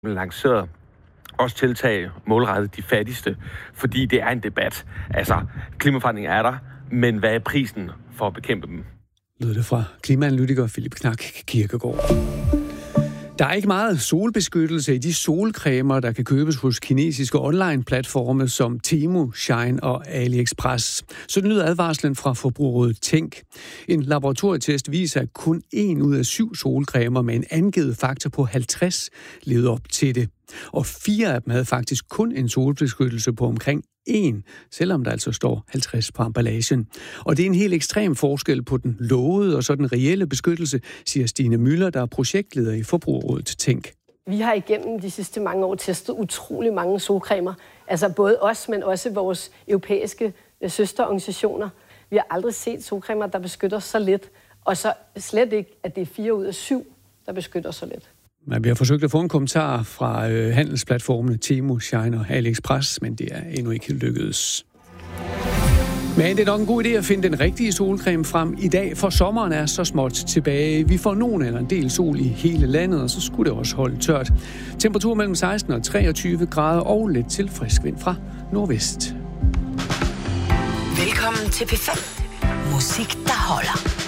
lanceret også tiltag målrettet de fattigste, fordi det er en debat. Altså, klimaforandring er der, men hvad er prisen for at bekæmpe dem? Lød det fra klimaanalytiker Philip Knak Kirkegaard. Der er ikke meget solbeskyttelse i de solcremer, der kan købes hos kinesiske online-platforme som Temu, Shine og AliExpress. Så lyder advarslen fra Forbrugerrådet Tænk. En laboratorietest viser, at kun 1 ud af 7 solcremer med en angivet faktor på 50 levede op til det. Og 4 af dem havde faktisk kun en solbeskyttelse på omkring 1, selvom der altså står 50 på emballagen. Og det er en helt ekstrem forskel på den lovede og så den reelle beskyttelse, siger Stine Müller, der er projektleder i Forbrugerrådet Tænk. Vi har igennem de sidste mange år testet utrolig mange solcremer. Altså både os, men også vores europæiske søsterorganisationer. Vi har aldrig set solcremer, der beskytter så lidt. Og så slet ikke, at det er 4 ud af 7, der beskytter så lidt. Vi har forsøgt at få en kommentar fra handelsplatformene Temu, Shine og AliExpress, men det er endnu ikke lykkedes. Men det er nok en god idé at finde den rigtige solcreme frem i dag, for sommeren er så småt tilbage. Vi får nogen eller en del sol i hele landet, og så skulle det også holde tørt. Temperatur mellem 16 og 23 grader og lidt til frisk vind fra nordvest. Velkommen til P5. Musik, der holder.